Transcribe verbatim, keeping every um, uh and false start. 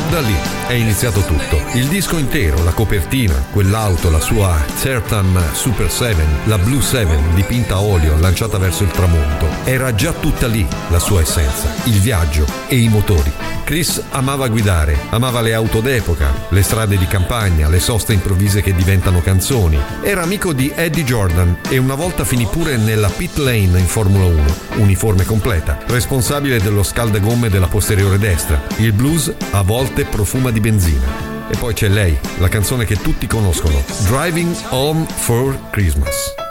da lì è iniziato tutto. Il disco intero, la copertina, quell'auto, la sua Certan Super sette, la Blue sette dipinta a olio lanciata verso il tramonto, era già tutta lì la sua essenza, il viaggio e i motori. Chris amava guidare, amava le auto d'epoca, le strade di campagna, le soste improvvise che diventano canzoni. Era amico di Eddie Jordan e una volta finì pure nella pit lane in Formula uno, uniforme completa, responsabile dello scaldagomme della posteriore destra. Il blues a volte profuma di benzina. E poi c'è lei, la canzone che tutti conoscono, Driving Home for Christmas.